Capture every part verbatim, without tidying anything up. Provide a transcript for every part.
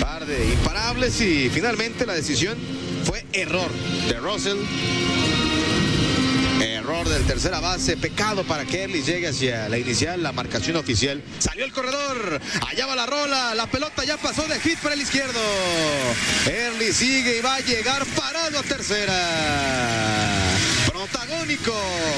Par de imparables y finalmente la decisión fue error de Russell. Error del tercera base, pecado para que Erlich llegue hacia la inicial, la marcación oficial. Salió el corredor, allá va la rola, la pelota ya pasó de hit por el izquierdo. Erlich sigue y va a llegar parado a tercera. Protagónico,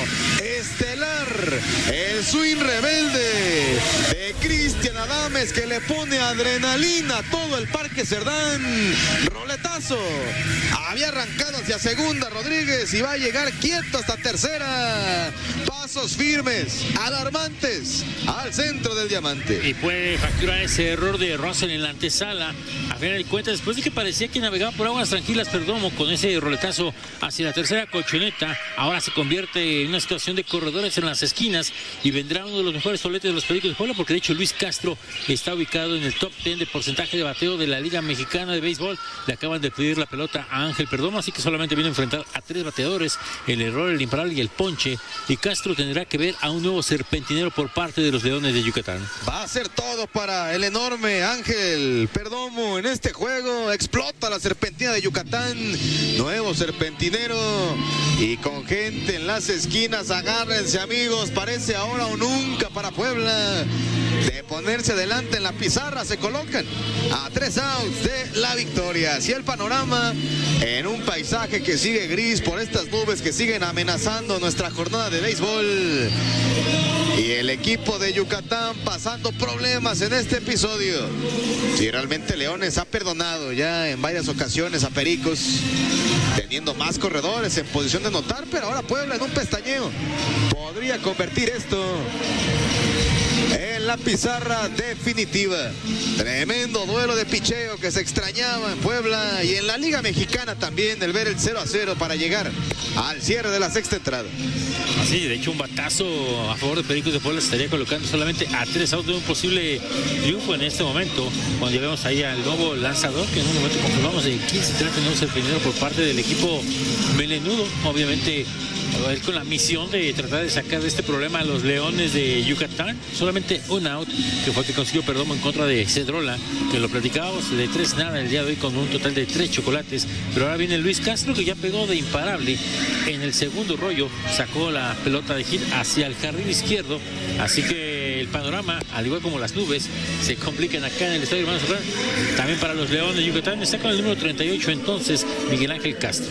estelar, el swing rebelde de Cristian Adames que le pone adrenalina a todo el Parque Cerdán. Roletazo, había arrancado hacia segunda Rodríguez y va a llegar quieto hasta tercera. Pasos firmes, alarmantes, al centro del diamante. Y puede facturar ese error de Russell en la antesala. A final de cuentas, después de que parecía que navegaba por aguas tranquilas, Perdomo, con ese roletazo hacia la tercera colchoneta, ahora se convierte en una situación de corredores en las esquinas y vendrá uno de los mejores soletes de los Pericos de Puebla, porque de hecho Luis Castro está ubicado en el top diez de porcentaje de bateo de la Liga Mexicana de Béisbol. Le acaban de pedir la pelota a Ángel Perdomo, así que solamente viene a enfrentar a tres bateadores, el error, el imparable y el ponche, y Castro tendrá que ver a un nuevo serpentinero por parte de los Leones de Yucatán. Va a ser todo para el enorme Ángel Perdomo en este juego. Explota la serpentina de Yucatán, nuevo serpentinero, y con gente en las esquinas, agárrense amigos, parece ahora o nunca para Puebla. De ponerse adelante en la pizarra, se colocan a tres outs de la victoria. Así el panorama en un paisaje que sigue gris por estas nubes que siguen amenazando nuestra jornada de béisbol. Y el equipo de Yucatán pasando problemas en este episodio. Si realmente Leones ha perdonado ya en varias ocasiones a Pericos, teniendo más corredores en posición de anotar, pero ahora Puebla en un pestañeo podría convertir esto en la pizarra definitiva. Tremendo duelo de picheo que se extrañaba en Puebla y en la Liga Mexicana también, el ver el cero a cero para llegar al cierre de la sexta entrada. Sí, de hecho un batazo a favor de Pericos de Puebla se estaría colocando solamente a tres outs de un posible triunfo en este momento, cuando llevemos ahí al nuevo lanzador, que en un momento confirmamos de quién se trata, no el primero por parte del equipo melenudo. Obviamente él con la misión de tratar de sacar de este problema a los Leones de Yucatán. Solamente un out, que fue el que consiguió Perdomo en contra de Cedrola, que lo platicábamos de tres nada el día de hoy con un total de tres chocolates. Pero ahora viene Luis Castro, que ya pegó de imparable en el segundo rollo, sacó la pelota de hit hacia el jardín izquierdo, así que el panorama, al igual como las nubes, se complican acá en el estadio Hermano Serrano. También para los Leones de Yucatán está con el número treinta y ocho entonces Miguel Ángel Castro.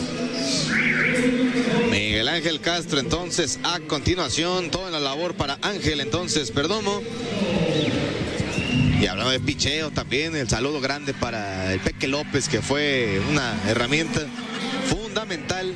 Miguel Ángel Castro entonces a continuación, toda la labor para Ángel entonces Perdomo. Y hablando de picheo también, el saludo grande para el Peque López, que fue una herramienta fundamental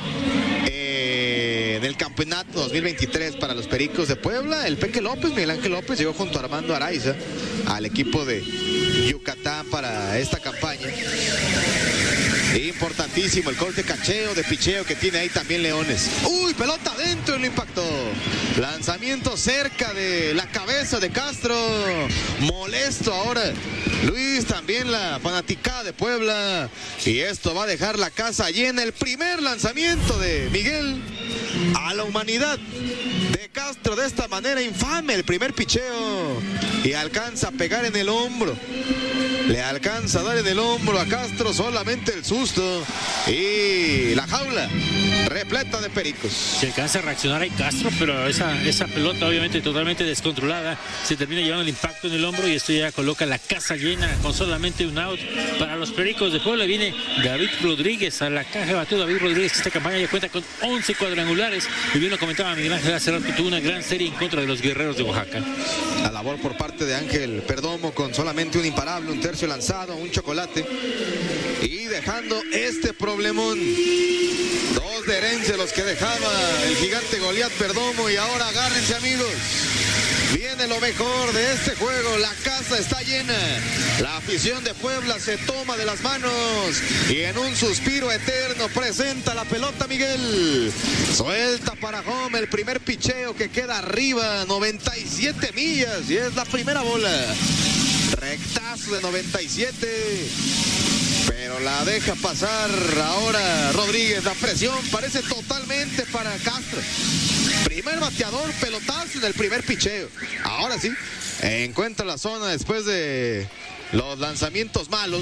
eh, en el campeonato dos mil veintitrés para los Pericos de Puebla. El Peque López, Miguel Ángel López, llegó junto a Armando Araiza al equipo de Yucatán para esta campaña. Importantísimo el corte cacheo de picheo que tiene ahí también Leones. Uy, pelota adentro y lo impactó. Lanzamiento cerca de la cabeza de Castro. Molesto ahora Luis, también la fanaticada de Puebla. Y esto va a dejar la casa llena. El primer lanzamiento de Miguel a la humanidad de Castro de esta manera infame. El primer picheo y alcanza a pegar en el hombro. Le alcanza a dar en el hombro a Castro, solamente el susto y la jaula repleta de Pericos. Se alcanza a reaccionar ahí Castro, pero esa, esa pelota obviamente totalmente descontrolada se termina llevando el impacto en el hombro y esto ya coloca la casa llena con solamente un out para los Pericos de Puebla. Viene David Rodríguez a la caja de bateo. David Rodríguez, esta campaña ya cuenta con once cuadrangulares y bien lo comentaba Miguel Ángel hace rato, tuvo una gran serie en contra de los Guerreros de Oaxaca. La labor por parte de Ángel Perdomo con solamente un imparable, un tercio lanzado, un chocolate y dejando este problemón. Dos de herencia los que dejaba el gigante Goliat Perdomo y ahora agárrense amigos. Viene lo mejor de este juego, la casa está llena, la afición de Puebla se toma de las manos y en un suspiro eterno presenta la pelota Miguel. Suelta para home el primer picheo que queda arriba, noventa y siete millas y es la primera bola. Rectazo de noventa y siete, pero la deja pasar ahora Rodríguez. La presión parece totalmente para Castro. Primer bateador, pelotazo en el primer picheo. Ahora sí, encuentra la zona después de los lanzamientos malos.